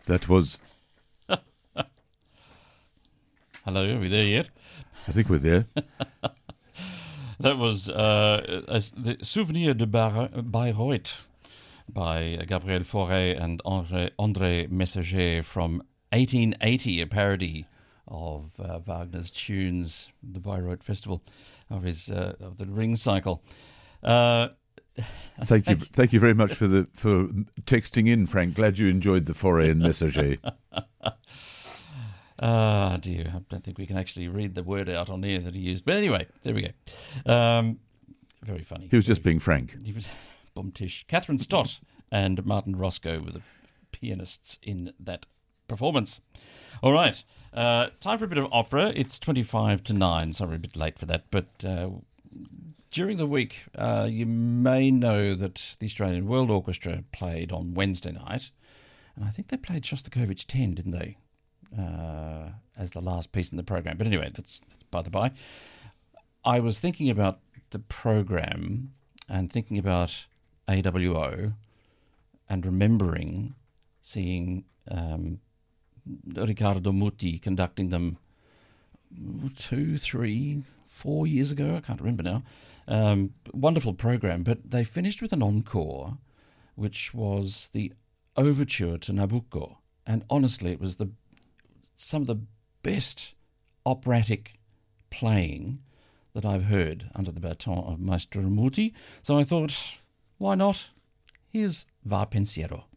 That was... Hello, are we there yet? I think we're there. That was the Souvenir de Bayreuth by Gabriel Fauré and André Messager from 1880, a parody of Wagner's tunes, the Bayreuth Festival of his of the Ring Cycle. Thank you very much for texting in, Frank. Glad you enjoyed the Fauré and Messager. Dear, I don't think we can actually read the word out on air that he used. But anyway, there we go. Very funny. He was just being frank. He was bumtish. Catherine Stott and Martin Roscoe were the pianists in that performance. All right. Time for a bit of opera. It's 25 to 9. Sorry, a bit late for that. But during the week, you may know that the Australian World Orchestra played on Wednesday night. And I think they played Shostakovich 10, didn't they? As the last piece in the program. But anyway, that's by the by. I was thinking about the program and thinking about AWO and remembering seeing Riccardo Muti conducting them 2, 3, 4 years ago. I can't remember now. Wonderful program, but they finished with an encore, which was the overture to Nabucco. And honestly, it was some of the best operatic playing that I've heard under the baton of Maestro Muti. So I thought, why not? Here's Va Pensiero.